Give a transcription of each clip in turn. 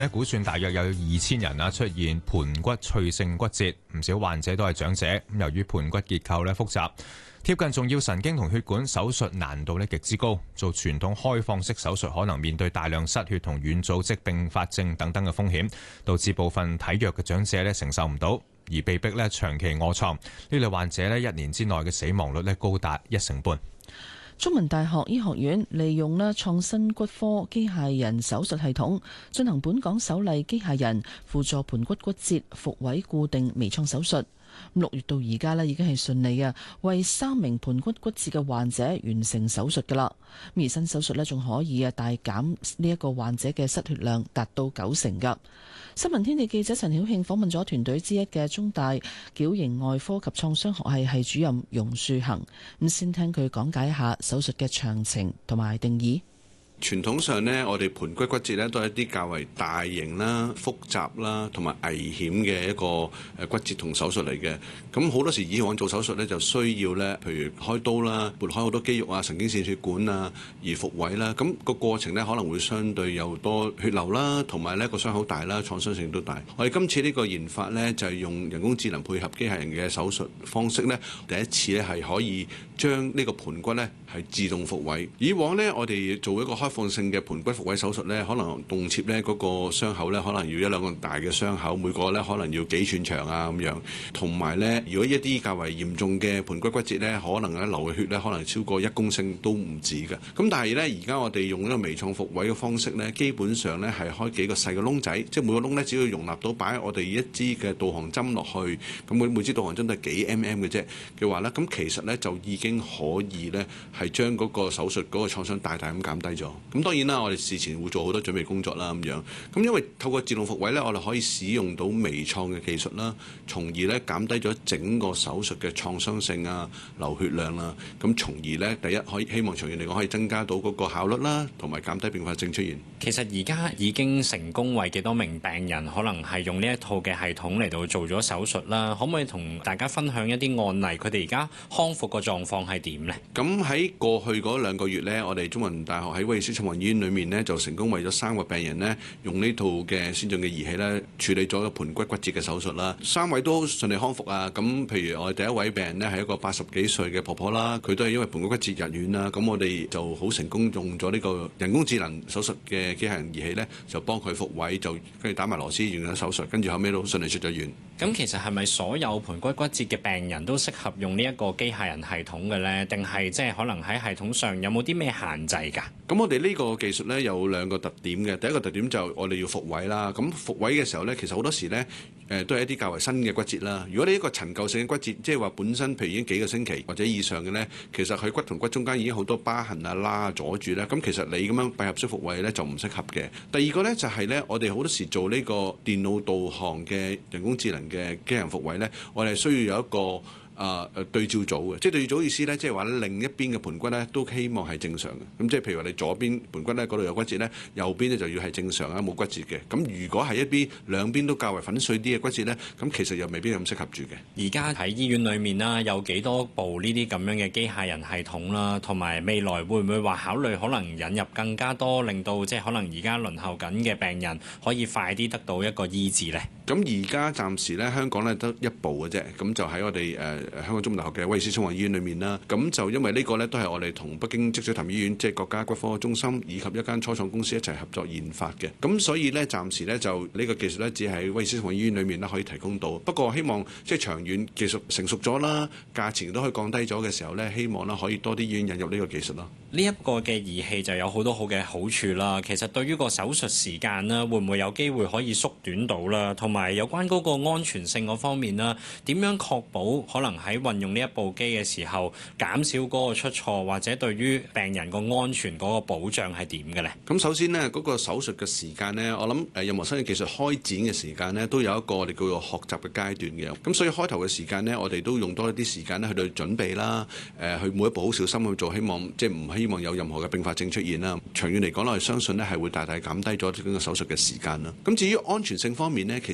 估算大約有2000人出現盤骨脆性骨折，唔少患者都係長者。由於盤骨結構複雜，貼近重要神經同血管，手術難度極之高。做傳統開放式手術可能面對大量失血同軟組織併發症等等嘅風險，導致部分體弱嘅長者承受唔到，而被逼長期臥床。呢類患者1年之內嘅死亡率高達1成半。 中文大學醫學院利用創新骨科機械人手術系統進行本港首例機械人輔助盤骨骨折復位固定微創手術。6月到而家已經係順利為3名盤骨骨折嘅患者完成手術㗎喇。而新手術仲可以大減呢一個患者嘅失血量，達到90%㗎。新聞天地記者陳曉慶訪問咗團隊之一嘅中大矯形外科及創傷學系系主任容樹恒，咁先聽佢講解一下手術嘅詳情同埋定義。 傳統上呢，我哋盤骨骨折呢都係一啲較為大型啦、複雜啦同埋危險嘅一個骨折同手術嚟嘅。咁好多時以往做手術呢，就需要呢，譬如開刀啦，撥開好多肌肉啊、神經線血管啊而復位啦。咁個過程呢，可能會相對有多血流啦，同埋呢個傷口大啦，創傷性都大。我哋今次呢個研發呢，就係用人工智能配合機械人嘅手術方式呢，第一次呢係可以將呢個盤骨呢係自動復位。以往呢，我哋做一個開放性嘅盤骨復位手術呢，可能動切呢嗰個傷口呢，可能要1-2個大嘅傷口，每個呢可能要幾寸長啊咁樣。同埋呢，如果一啲較為嚴重嘅盤骨骨折呢，可能咧流嘅血呢，可能超過1公升都唔止嘅。咁但係呢，而家我哋用呢個微創復位嘅方式呢，基本上呢係開幾個細嘅窿仔，即係每個窿呢，只要容納到擺我哋一支嘅導航針落去，咁每支導航針都係幾 mm 嘅啫嘅話呢，咁其實呢，就已經可以呢係將嗰個手術嗰個創傷大大咁減低咗。咁當然啦，我哋事前會做好多準備工作啦咁樣。咁因為透過自動復位呢，我哋可以使用到微創嘅技術啦，從而呢減低咗整個手術嘅創傷性啊、流血量啦。咁從而呢，第一可以希望長遠嚟講可以增加到嗰個效率啦，同埋減低併發症出現。 其實而家已經成功為幾多名病人可能係用呢一套嘅系統嚟到做咗手術啦？可唔可以同大家分享一啲案例？佢哋而家康復個狀況係點呢？ 咁喺過去嗰2個月呢，我哋中文大學喺威爾斯親王醫院裏面呢，就成功為咗3個病人呢，用呢套嘅先進嘅儀器呢，處理咗盤骨骨折嘅手術啦。3位都順利康復啊！咁譬如我哋第一位病人呢，係一個80幾歲嘅婆婆啦，佢都係因為盤骨骨折入院啦。咁我哋就好成功用咗呢個人工智能手術嘅機械人儀器呢，就幫佢復位，就跟住打埋螺絲完咗手術，跟住後尾都順利出咗院。 咁其實係咪所有盤骨骨折嘅病人都適合用呢一個機械人系統嘅呢？定係即係可能喺系統上有冇啲咩限制㗎？ 咁我哋呢個技術呢，有2個特點嘅。第一個特點就我哋要復位啦。咁復位嘅時候呢，其實好多時呢，都係一啲較為新嘅骨折啦。如果你一個陳舊性嘅骨折，即係話本身譬如已經幾個星期或者以上嘅呢，其實佢骨同骨中間已經好多疤痕啊、拉啊阻住呢。咁其實你咁樣閉合式復位呢，就唔適合嘅。第二個呢，就係呢，我哋好多時做呢個電腦導航嘅人工智能嘅機械人復位呢，我哋需要有一個對照組嘅，即係對照組意思咧，即係話另一邊嘅盤骨咧都希望係正常嘅。咁即係譬如話你左邊盤骨咧嗰度有骨折咧，右邊咧就要係正常啊，冇骨折嘅。咁如果係兩邊都較為粉碎啲嘅骨折咧，咁其實又未必咁適合住嘅。 而家喺醫院裏面啦，有幾多部呢啲咁樣嘅機械人系統啦，同埋未來會唔會話考慮可能引入更加多，令到即係可能而家輪候緊嘅病人可以快啲得到一個醫治呢？ 咁而家暫時咧香港咧得1部嘅啫，咁就喺我哋香港中文大學嘅威爾斯親王醫院裏面啦。咁就因為呢個咧都係我哋同北京積水潭醫院即係國家骨科中心以及一間初創公司一齊合作研發嘅。咁所以咧暫時咧就呢個技術咧只喺威爾斯親王醫院裏面咧可以提供到。不過希望即係長遠技術成熟咗啦，價錢都可以降低咗嘅時候咧，希望咧可以多啲醫院引入呢個技術咯。 呢一個嘅儀器就有好多好嘅好處啦。其實對於個手術時間啦，會唔會有機會可以縮短到啦？同埋有關嗰個安全性嗰方面啦，點樣確保可能喺運用呢一部機嘅時候減少嗰個出錯，或者對於病人個安全嗰個保障係點嘅呢？ 咁首先呢，嗰個手術嘅時間呢，我諗任何新嘅技術開展嘅時間呢，都有一個我哋叫做學習嘅階段嘅。咁所以開頭嘅時間呢，我哋都用多一啲時間咧去到準備啦，去每一步好小心去做，希望即係唔希望有任何嘅併發症出現啦。長遠嚟講，我哋相信呢係會大大減低咗整個手術嘅時間啦。咁至於安全性方面呢，其實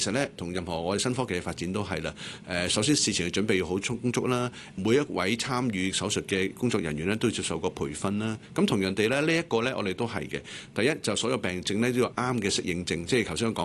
實咧，同任何我哋新科技嘅發展都係啦。首先事前嘅準備要好充足啦，每一位參與手術嘅工作人員咧都要接受過培訓啦。咁同樣地咧，呢一個咧我哋都係嘅。第一就所有病症咧都要啱嘅適應症，即係頭先講